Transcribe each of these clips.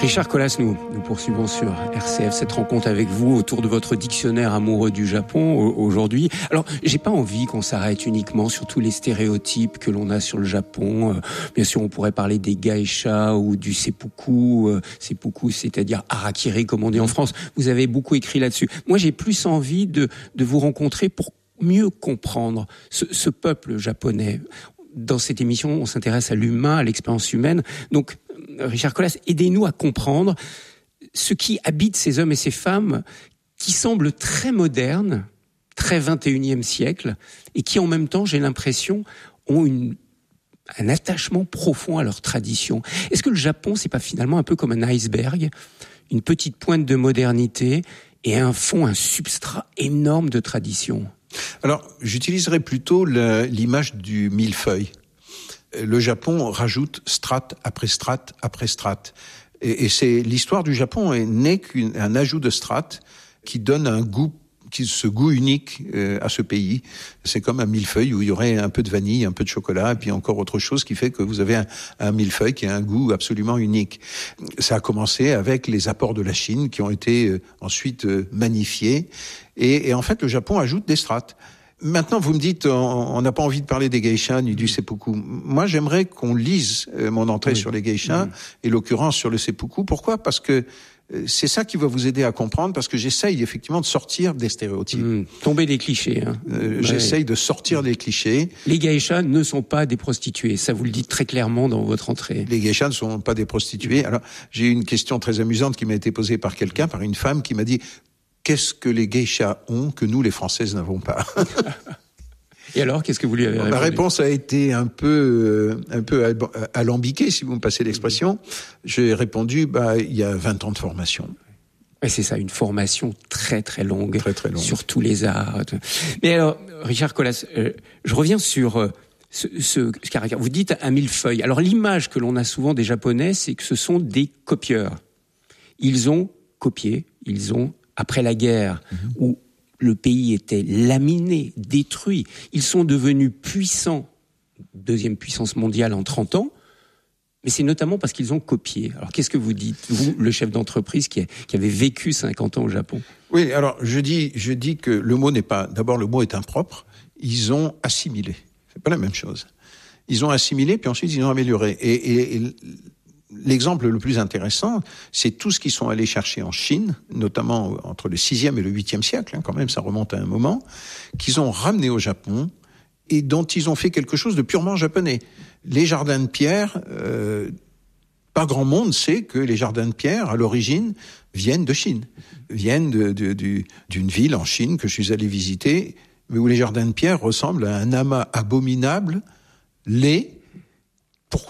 Richard Colas, nous poursuivons sur RCF cette rencontre avec vous autour de votre dictionnaire amoureux du Japon aujourd'hui. Alors, j'ai pas envie qu'on s'arrête uniquement sur tous les stéréotypes que l'on a sur le Japon. Bien sûr, on pourrait parler des geishas ou du seppuku. Seppuku, c'est-à-dire harakiri, comme on dit en France. Vous avez beaucoup écrit là-dessus. Moi, j'ai plus envie de vous rencontrer pour mieux comprendre ce peuple japonais. Dans cette émission, on s'intéresse à l'humain, à l'expérience humaine. Donc, Richard Colas, aidez-nous à comprendre ce qui habite ces hommes et ces femmes qui semblent très modernes, très 21e siècle, et qui en même temps, j'ai l'impression, ont un attachement profond à leur tradition. Est-ce que le Japon, c'est pas finalement un peu comme un iceberg, une petite pointe de modernité et un fond, un substrat énorme de tradition ? Alors, j'utiliserais plutôt l'image du millefeuille. Le Japon rajoute strate après strate après strate. Et c'est l'histoire du Japon n'est qu'un ajout de strates qui donne ce goût unique à ce pays. C'est comme un millefeuille où il y aurait un peu de vanille, un peu de chocolat, et puis encore autre chose qui fait que vous avez un millefeuille qui a un goût absolument unique. Ça a commencé avec les apports de la Chine qui ont été ensuite magnifiés. Et en fait, le Japon ajoute des strates. Maintenant, vous me dites, on n'a pas envie de parler des geishas ni du seppuku. Moi, j'aimerais qu'on lise mon entrée sur les geishas et l'occurrence sur le seppuku. Pourquoi ? Parce que c'est ça qui va vous aider à comprendre, parce que j'essaye effectivement de sortir des stéréotypes. Tomber des clichés. J'essaye de sortir des clichés. Les geishas ne sont pas des prostituées, ça vous le dites très clairement dans votre entrée. Les geishas ne sont pas des prostituées. Alors, j'ai eu une question très amusante qui m'a été posée par quelqu'un, par une femme qui m'a dit « Qu'est-ce que les geishas ont que nous, les Françaises, n'avons pas ?» Et alors, qu'est-ce que vous lui avez répondu ? Ma réponse a été un peu alambiquée, si vous me passez l'expression. J'ai répondu, il y a 20 ans de formation. Et c'est ça, une formation très très longue. Très très longue. Sur tous les arts. Mais alors, Richard Colas, je reviens sur ce caractère. Vous dites un millefeuille. Alors, l'image que l'on a souvent des Japonais, c'est que ce sont des copieurs. Ils ont copié, après la guerre, où le pays était laminé, détruit. Ils sont devenus puissants, deuxième puissance mondiale en 30 ans, mais c'est notamment parce qu'ils ont copié. Alors qu'est-ce que vous dites, vous, le chef d'entreprise qui avait vécu 50 ans au Japon ? Oui, alors je dis que le mot d'abord le mot est impropre, ils ont assimilé. C'est pas la même chose. Ils ont assimilé, puis ensuite ils ont amélioré. Et l'exemple le plus intéressant, c'est tout ce qu'ils sont allés chercher en Chine, notamment entre le 6e et le 8e siècle, quand même, ça remonte à un moment, qu'ils ont ramené au Japon et dont ils ont fait quelque chose de purement japonais. Les jardins de pierre, pas grand monde sait que les jardins de pierre, à l'origine, viennent de Chine, viennent d'une ville en Chine que je suis allé visiter, mais où les jardins de pierre ressemblent à un amas abominable, laid. Pourquoi ?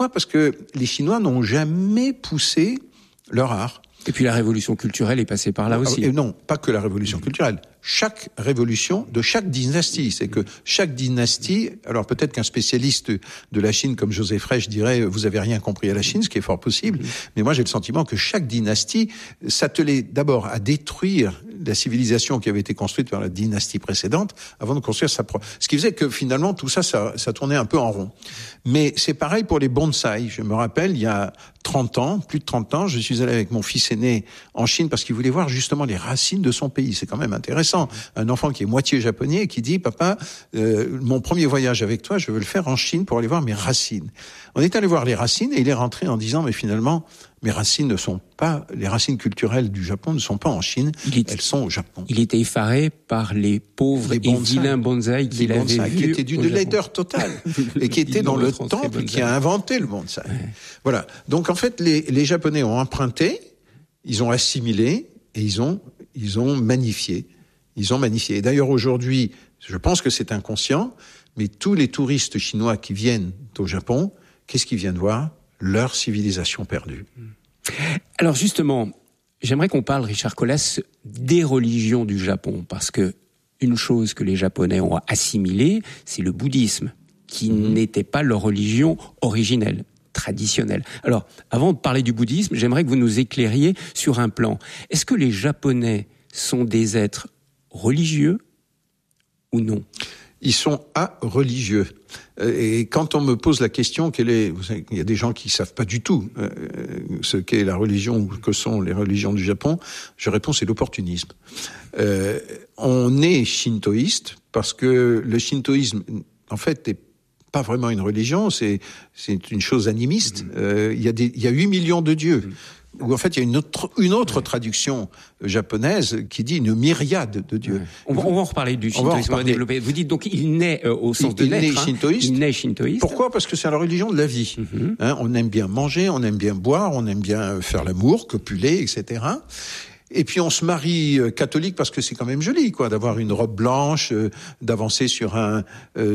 Parce que les Chinois n'ont jamais poussé leur art. Et puis la révolution culturelle est passée par là aussi. Et non, pas que la révolution culturelle. Chaque révolution de chaque dynastie, c'est que chaque dynastie, alors peut-être qu'un spécialiste de la Chine comme Joseph Frêche dirait vous avez rien compris à la Chine, ce qui est fort possible, mais moi j'ai le sentiment que chaque dynastie s'attelait d'abord à détruire la civilisation qui avait été construite par la dynastie précédente avant de construire sa propre. Ce qui faisait que finalement tout ça tournait un peu en rond. Mais c'est pareil pour les bonsaïs. Je me rappelle, il y a 30 ans, plus de 30 ans, je suis allé avec mon fils aîné en Chine parce qu'il voulait voir justement les racines de son pays. C'est quand même intéressant. Un enfant qui est moitié japonais et qui dit « Papa, mon premier voyage avec toi, je veux le faire en Chine pour aller voir mes racines. » On est allé voir les racines et il est rentré en disant « Mais finalement, mes racines les racines culturelles du Japon ne sont pas en Chine, elles sont au Japon. » Il était effaré par les pauvres et vilains bonsaïs qu'il avait vus. Qui étaient d'une laideur totale et qui étaient dans le temple qui a inventé le bonsaï. Ouais. Voilà. Donc en fait, les Japonais ont emprunté, ils ont assimilé et ils ont magnifié. Ils ont magnifié. Et d'ailleurs, aujourd'hui, je pense que c'est inconscient, mais tous les touristes chinois qui viennent au Japon, qu'est-ce qu'ils viennent voir ? Leur civilisation perdue. Alors justement, j'aimerais qu'on parle, Richard Colas, des religions du Japon, parce que une chose que les Japonais ont assimilée, c'est le bouddhisme, qui n'était pas leur religion originelle, traditionnelle. Alors, avant de parler du bouddhisme, j'aimerais que vous nous éclairiez sur un plan. Est-ce que les Japonais sont des êtres religieux ou non ? ils sont religieux. Et quand on me pose la question, vous savez, il y a des gens qui savent pas du tout ce qu'est la religion ou que sont les religions du Japon, je réponds c'est l'opportunisme. On est shintoïste parce que le shintoïsme, en fait, n'est pas vraiment une religion, c'est une chose animiste. Il y a 8 millions de dieux. Où en fait il y a une autre traduction japonaise qui dit une myriade de dieux. On va en reparler du shintoïsme, on va développer. Vous dites donc il naît au sens de naître. Il naît shintoïste. Pourquoi ? Parce que c'est la religion de la vie. On aime bien manger, on aime bien boire, on aime bien faire l'amour, copuler, etc. Et puis on se marie catholique parce que c'est quand même joli, quoi, d'avoir une robe blanche, d'avancer sur un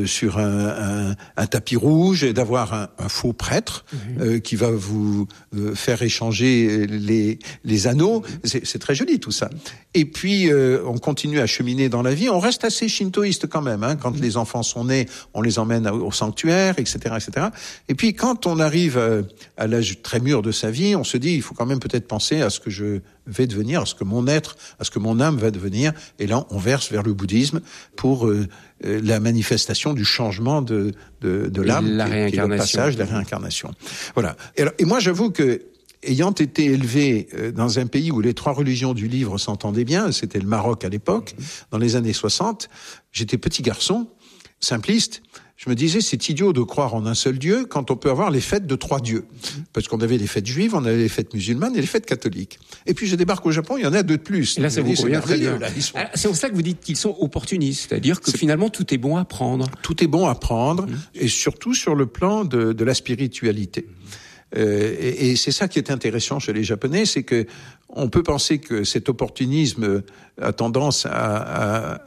tapis rouge, et d'avoir un faux prêtre qui va vous faire échanger les anneaux. C'est très joli tout ça. Et puis on continue à cheminer dans la vie. On reste assez shintoïste quand même. Quand les enfants sont nés, on les emmène au sanctuaire, etc., etc. Et puis quand on arrive à l'âge très mûr de sa vie, on se dit il faut quand même peut-être penser à ce que je vais devenir, à ce que mon être, à ce que mon âme va devenir. Et là, on verse vers le bouddhisme pour la manifestation du changement de l'âme, la réincarnation, qui est le passage de la réincarnation. Voilà. Et moi, j'avoue que, ayant été élevé dans un pays où les 3 religions du livre s'entendaient bien, c'était le Maroc à l'époque, dans les années 60, j'étais petit garçon, simpliste. Je me disais, c'est idiot de croire en un seul Dieu quand on peut avoir les fêtes de 3 dieux. Parce qu'on avait les fêtes juives, on avait les fêtes musulmanes et les fêtes catholiques. Et puis je débarque au Japon, il y en a 2 de plus. Et là, ça vous convient très bien. C'est pour ça que vous dites qu'ils sont opportunistes, c'est-à-dire que finalement, tout est bon à prendre. Tout est bon à prendre, et surtout sur le plan de la spiritualité. Et c'est ça qui est intéressant chez les Japonais, c'est que on peut penser que cet opportunisme a tendance à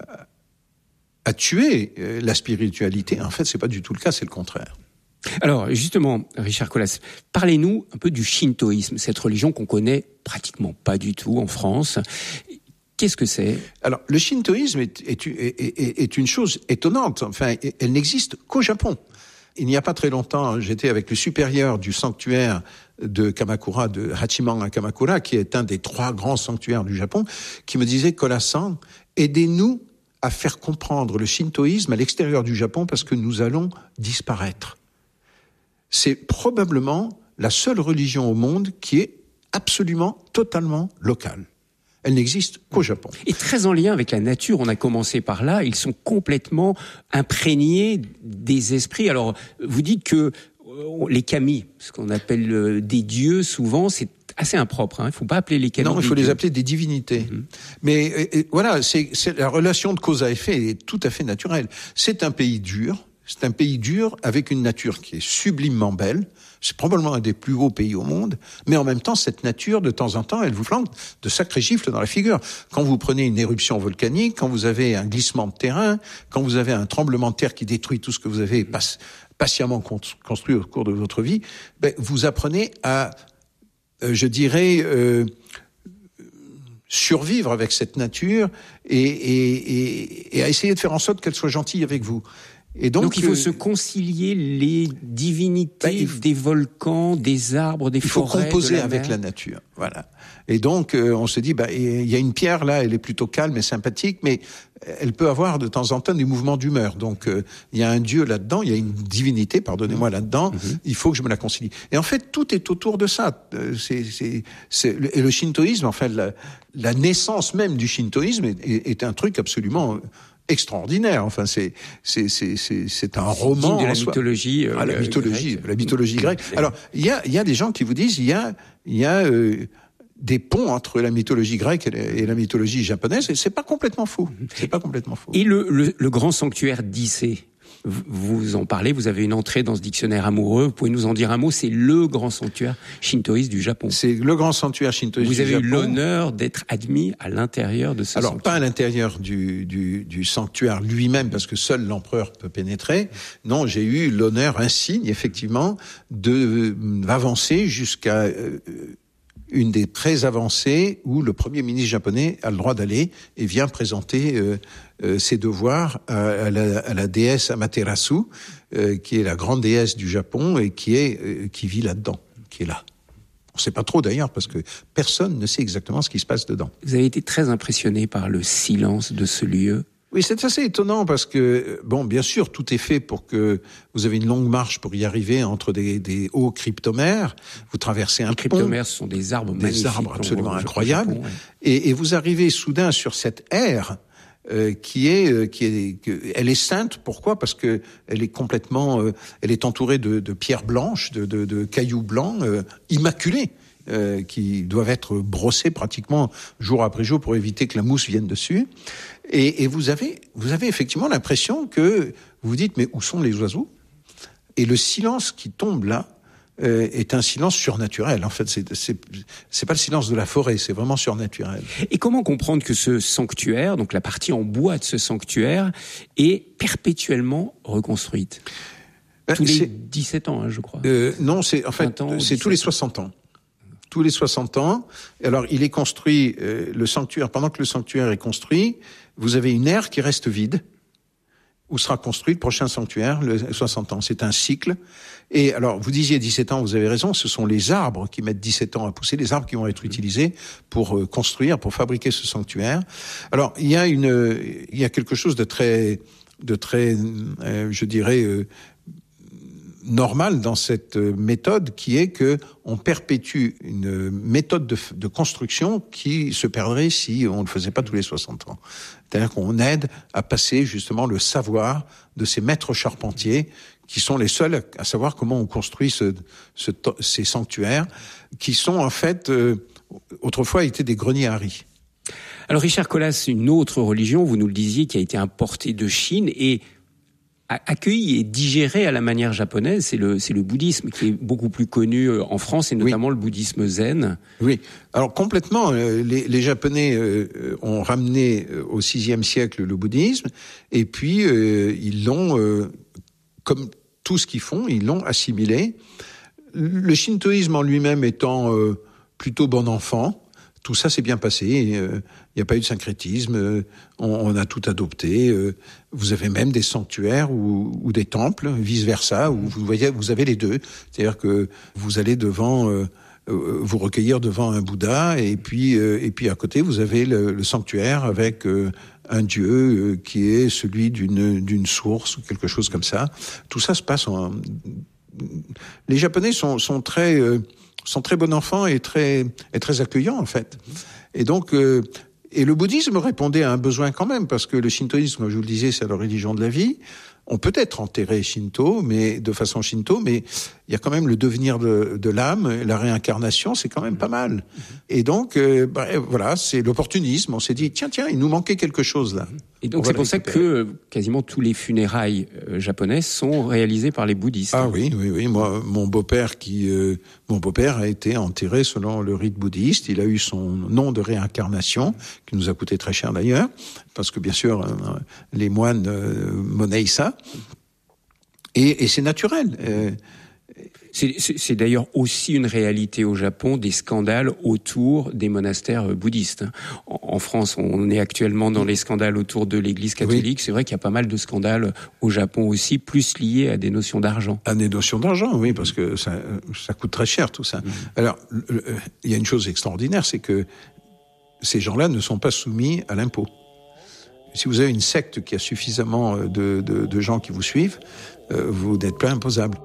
tuer la spiritualité. En fait, c'est pas du tout le cas, c'est le contraire. Alors, justement, Richard Colas, parlez-nous un peu du shintoïsme, cette religion qu'on connaît pratiquement pas du tout en France. Qu'est-ce que c'est ? Alors, le shintoïsme est une chose étonnante. Enfin, elle n'existe qu'au Japon. Il n'y a pas très longtemps, j'étais avec le supérieur du sanctuaire de Kamakura, de Hachiman à Kamakura, qui est un des 3 grands sanctuaires du Japon, qui me disait, Colas-san, aidez-nous à faire comprendre le shintoïsme à l'extérieur du Japon parce que nous allons disparaître. C'est probablement la seule religion au monde qui est absolument, totalement locale. Elle n'existe qu'au Japon. Et très en lien avec la nature, on a commencé par là, ils sont complètement imprégnés des esprits. Alors, vous dites que les kami, ce qu'on appelle des dieux, souvent, c'est assez impropre. Il ne faut pas appeler les kami. Non, il faut les appeler des divinités. Mais voilà, c'est la relation de cause à effet est tout à fait naturelle. C'est un pays dur. C'est un pays dur avec une nature qui est sublimement belle. C'est probablement un des plus beaux pays au monde. Mais en même temps, cette nature, de temps en temps, elle vous flanque de sacrés gifles dans la figure. Quand vous prenez une éruption volcanique, quand vous avez un glissement de terrain, quand vous avez un tremblement de terre qui détruit tout ce que vous avez patiemment construit au cours de votre vie, vous apprenez à, survivre avec cette nature et à essayer de faire en sorte qu'elle soit gentille avec vous. Et donc il faut se concilier les divinités des volcans, des arbres, des forêts. Il faut composer avec la nature, voilà. Et donc on se dit, il y a une pierre là, elle est plutôt calme et sympathique, mais elle peut avoir de temps en temps des mouvements d'humeur. Donc il y a un dieu là-dedans, il y a une divinité, pardonnez-moi, là-dedans. Il faut que je me la concilie. Et en fait, tout est autour de ça. Et le shintoïsme, en fait, la naissance même du shintoïsme est un truc absolument extraordinaire. Enfin, c'est un roman de la mythologie. La mythologie grecque. Alors, il y a des gens qui vous disent, il y a des ponts entre la mythologie grecque et la mythologie japonaise, et c'est pas complètement faux. C'est pas complètement faux. Et le grand sanctuaire d'Issei, vous en parlez, vous avez une entrée dans ce dictionnaire amoureux, vous pouvez nous en dire un mot, c'est le grand sanctuaire shintoïste du Japon. C'est le grand sanctuaire shintoïste du Japon. Vous avez eu l'honneur d'être admis à l'intérieur de ce sanctuaire. Alors, pas à l'intérieur du sanctuaire lui-même, parce que seul l'empereur peut pénétrer. Non, j'ai eu l'honneur, un signe, effectivement, d'avancer jusqu'à une des très avancées où le premier ministre japonais a le droit d'aller et vient présenter ses devoirs à la déesse Amaterasu, qui est la grande déesse du Japon et qui vit là-dedans, qui est là. On ne sait pas trop d'ailleurs parce que personne ne sait exactement ce qui se passe dedans. Vous avez été très impressionné par le silence de ce lieu. Oui, c'est assez étonnant parce que, bon, bien sûr, tout est fait pour que vous avez une longue marche pour y arriver entre des hauts cryptomères. Vous traversez un pont. Les cryptomères, ce sont des arbres magnifiques. Des arbres absolument incroyables. Japon, ouais. Et vous arrivez soudain sur cette aire elle est sainte. Pourquoi? Parce que elle est complètement, elle est entourée de pierres blanches, de cailloux blancs, immaculés. Qui doivent être brossés pratiquement jour après jour pour éviter que la mousse vienne dessus. Et vous avez effectivement l'impression que vous vous dites, mais où sont les oiseaux? Et le silence qui tombe là est un silence surnaturel. En fait, c'est pas le silence de la forêt, c'est vraiment surnaturel. Et comment comprendre que ce sanctuaire, donc la partie en bois de ce sanctuaire, est perpétuellement reconstruite? Tous les 17 ans, hein, je crois. Non, c'est tous les 60 ans. Tous les 60 ans. Alors, il est construit, le sanctuaire, pendant que le sanctuaire est construit, vous avez une aire qui reste vide, où sera construit le prochain sanctuaire, le 60 ans. C'est un cycle. Et alors, vous disiez 17 ans, vous avez raison, ce sont les arbres qui mettent 17 ans à pousser, les arbres qui vont être utilisés pour construire, pour fabriquer ce sanctuaire. Alors, il y a quelque chose de très, je dirais, normal dans cette méthode qui est que on perpétue une méthode de construction qui se perdrait si on ne le faisait pas tous les 60 ans. C'est-à-dire qu'on aide à passer justement le savoir de ces maîtres charpentiers qui sont les seuls à savoir comment on construit ces sanctuaires qui sont en fait autrefois étaient des greniers à riz. Alors Richard Colas, une autre religion, vous nous le disiez, qui a été importée de Chine et accueilli et digéré à la manière japonaise, c'est le bouddhisme qui est beaucoup plus connu en France et notamment le bouddhisme zen. Oui, alors complètement, les Japonais ont ramené au VIe siècle le bouddhisme et puis ils l'ont, comme tout ce qu'ils font, ils l'ont assimilé. Le shintoïsme en lui-même étant plutôt bon enfant, tout ça s'est bien passé, il n'y a pas eu de syncrétisme, on a tout adopté. Vous avez même des sanctuaires ou des temples, vice-versa, où vous avez les deux. C'est-à-dire que vous allez vous recueillir devant un Bouddha, et puis à côté, vous avez le sanctuaire avec un dieu qui est celui d'une source ou quelque chose comme ça. Tout ça se passe Les Japonais sont très bons enfants et très accueillants, en fait. Et donc, et le bouddhisme répondait à un besoin quand même, parce que le shintoïsme, comme je vous le disais, c'est la religion de la vie. On peut être enterré Shinto, mais de façon Shinto, mais il y a quand même le devenir de l'âme, la réincarnation, c'est quand même pas mal. Et donc, voilà, c'est l'opportunisme. On s'est dit, tiens, il nous manquait quelque chose là. Et donc c'est pour ça que quasiment tous les funérailles japonaises sont réalisées par les bouddhistes. Ah oui. Moi, mon beau-père a été enterré selon le rite bouddhiste. Il a eu son nom de réincarnation, qui nous a coûté très cher d'ailleurs, parce que bien sûr, les moines monnaient ça. Et c'est naturel. C'est d'ailleurs aussi une réalité au Japon, des scandales autour des monastères bouddhistes. En France, on est actuellement dans les scandales autour de l'Église catholique. Oui. C'est vrai qu'il y a pas mal de scandales au Japon aussi, plus liés à des notions d'argent. À des notions d'argent, oui, parce que ça coûte très cher tout ça. Alors, il y a une chose extraordinaire, c'est que ces gens-là ne sont pas soumis à l'impôt. Si vous avez une secte qui a suffisamment de gens qui vous suivent, vous n'êtes pas imposable.